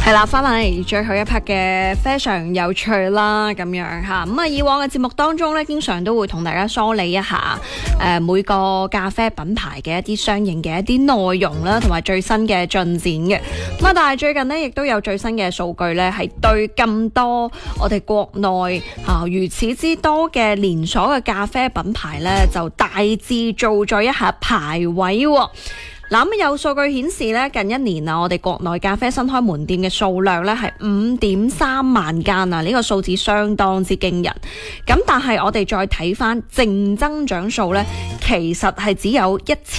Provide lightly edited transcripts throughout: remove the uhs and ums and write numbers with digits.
係啦，翻嚟最後一 part 嘅非常有趣啦，咁樣吓。咁以往嘅節目當中咧，經常都會同大家梳理一下每個咖啡品牌嘅一啲相應嘅一啲內容啦，同埋最新嘅進展嘅。但係最近呢，亦都有最新嘅數據咧，係對咁多我哋國內如此之多嘅連鎖嘅咖啡品牌咧，就大致做咗一下排位喎。咁有數據顯示咧，近一年我哋國內咖啡新開門店嘅數量咧係5.3萬間啊，呢個數字相當之驚人。咁但係我哋再睇翻淨增長數咧，其實係只有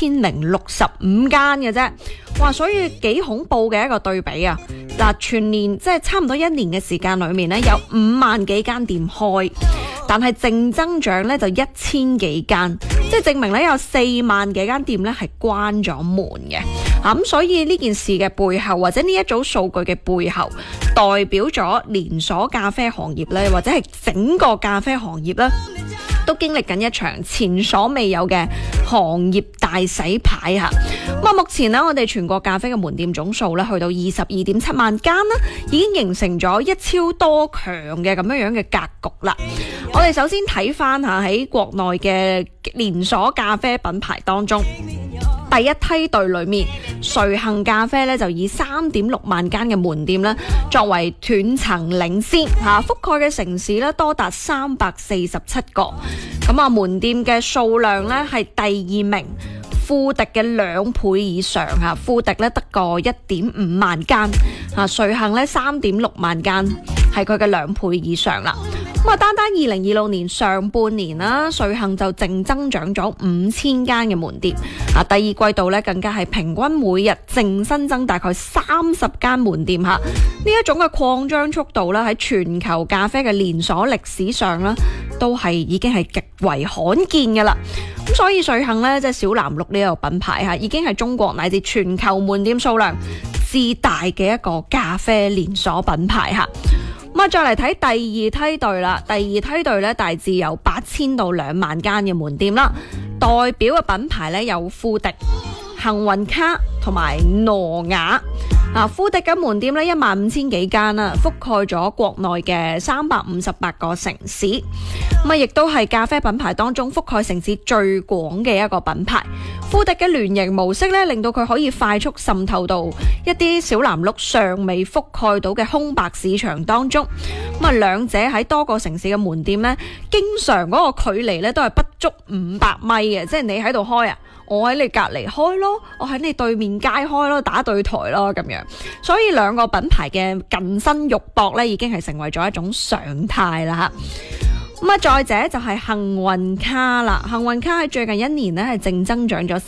1065間嘅啫。哇，所以幾恐怖嘅一個對比啊！嗱，全年即係差唔多一年嘅時間裏面咧，有5萬幾間店開，但係淨增長咧就1000幾間，即係證明咧有4萬幾間店咧係關咗門嘅。咁所以呢件事嘅背後，或者呢一組數據嘅背後，代表咗連鎖咖啡行業咧，或者係整個咖啡行業咧，都經歷緊一場前所未有嘅行業大洗牌嚇。目前呢，我哋全國咖啡嘅門店總數咧，去到22.7萬間啦，已經形成咗一超多強嘅咁樣嘅格局啦。我哋首先睇翻喺國內嘅連鎖咖啡品牌當中，第一梯隊裏面，瑞幸咖啡咧就以3.6萬間嘅門店咧作為斷層領先覆蓋嘅城市咧多達347個。咁門店嘅數量咧係第二名，富迪嘅2倍以上富迪咧得個1.5萬間瑞幸咧3.6萬間，係佢嘅2倍以上啦。單2026年上半年啦，瑞幸就淨增長咗5000間嘅門店。第二季度咧更加係平均每日淨新增大概30間門店呢一種嘅擴張速度咧喺全球咖啡嘅連鎖歷史上咧都係已經係極為罕見嘅啦。咁所以瑞幸咧即係小藍鹿呢個品牌已經係中國乃至全球門店數量至大嘅一個咖啡連鎖品牌再嚟睇第二梯隊啦，第二梯隊咧大致有8000到2萬間嘅門店啦，代表嘅品牌咧有富迪、幸運卡同埋挪雅。富迪嘅門店咧15000幾間啦，覆蓋咗國內嘅358個城市，亦都係咖啡品牌當中覆蓋城市最廣嘅一個品牌。富迪嘅聯營模式咧，令到佢可以快速滲透到一啲小藍鹿尚未覆蓋到嘅空白市場當中。兩者喺多個城市嘅門店咧，經常嗰個距離咧都係不足500米嘅，即係你喺度開我喺你隔離開咯，我喺你對面街開咯，打對台咯咁樣。所以兩個品牌嘅近身肉搏咧，已經係成為咗一種常態啦。再者就係幸運卡啦，幸運卡喺最近一年咧係淨增長咗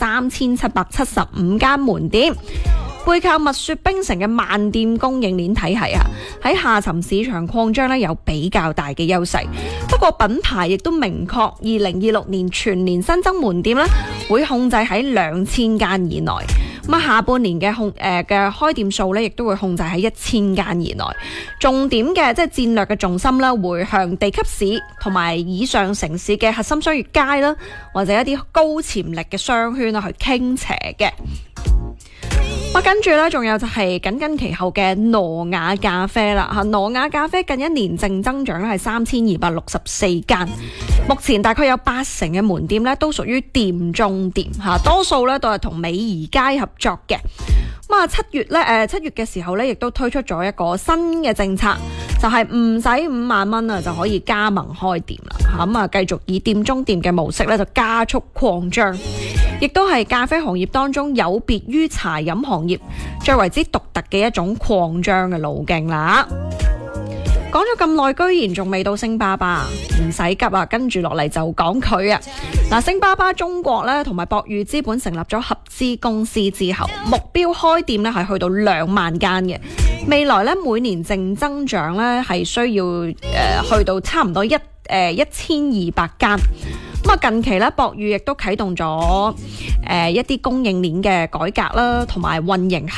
3775間門店，背靠蜜雪冰城嘅萬店供應鏈體系喺下沉市場擴張咧有比較大嘅優勢。不過品牌亦都明確2026年全年新增門店咧會控制喺2000間以內。下半年嘅開店數咧亦都會控制喺1000間以內。重點嘅即係戰略嘅重心啦，會向地級市同埋以上城市嘅核心商業街啦，或者一啲高潛力嘅商圈去傾斜嘅。跟住咧，仲有就係緊跟其後嘅挪雅咖啡啦。挪雅咖啡近一年淨增長咧係3264間，目前大概有80%嘅門店咧都屬於店中店多數咧都係同美宜佳合作嘅。7月嘅時候咧，亦都推出咗一個新嘅政策，就係唔使5萬蚊就可以加盟開店啦。繼續以店中店嘅模式咧就加速擴張，亦都係咖啡行業當中有別於茶飲行業最為之獨特嘅一種擴張嘅路徑啦。講咗咁耐，居然仲未到星巴巴，唔使急跟住落嚟就講佢星巴巴中國咧同埋博裕資本成立咗合資公司之後，目標開店咧係去到2萬間嘅，未來咧每年淨增長咧係需要去到差唔多1200間。近期咧博裕亦都啟動咗一啲供應鏈嘅改革啦，同埋運營